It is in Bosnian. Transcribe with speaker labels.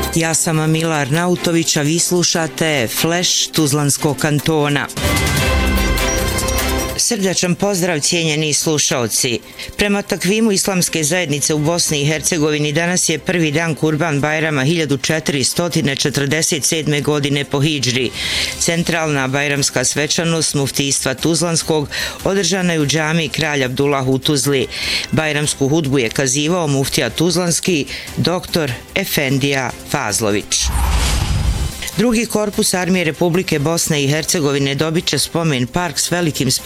Speaker 1: Ja sam Mila Arnautović, a vi slušate Flash Tuzlanskog kantona. Srdačan pozdrav, cijenjeni slušaoci. Prema takvimu islamske zajednice u Bosni i Hercegovini danas je prvi dan Kurban Bajrama 1447. godine po hidžri. Centralna bajramska svečanost muftijstva Tuzlanskog održana je u džamiji Kralj Abdullah u Tuzli. Bajramsku hudbu je kazivao muftija Tuzlanski dr. Efendija Fazlović. Drugi korpus Armije Republike Bosne i Hercegovine dobit će spomen park s velikim